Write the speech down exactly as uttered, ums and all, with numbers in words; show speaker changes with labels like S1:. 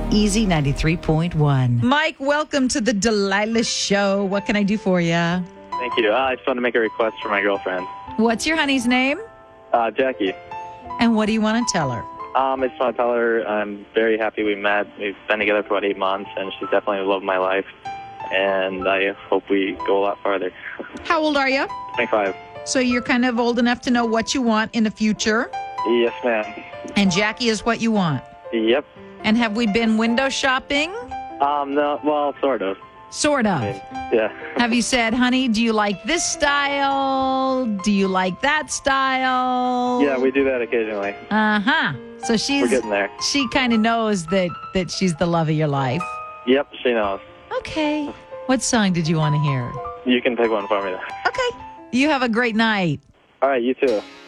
S1: Easy ninety-three point one. Mike, welcome to the Delilah Show. What can I do for you?
S2: Thank you. Uh, I just want to make a request for my girlfriend.
S1: What's your honey's name?
S2: Uh, Jackie.
S1: And what do you want to tell her?
S2: Um, I just want to tell her I'm very happy we met. We've been together for about eight months, and she's definitely the love of my life. And I hope we go a lot farther.
S1: How old are you?
S2: twenty-five.
S1: So you're kind of old enough to know what you want in the future?
S2: Yes, ma'am.
S1: And Jackie is what you want?
S2: Yep.
S1: And have we been window shopping?
S2: Um, no, well, sort of.
S1: Sort of.
S2: I mean, yeah.
S1: Have you said, honey, do you like this style? Do you like that style?
S2: Yeah, we do that occasionally.
S1: Uh-huh. So she's...
S2: We're getting there.
S1: She kind of knows that, that she's the love of your life.
S2: Yep, she knows.
S1: Okay. What song did you want to hear?
S2: You can pick one for me, though.
S1: Okay. You have a great night.
S2: All right, you too.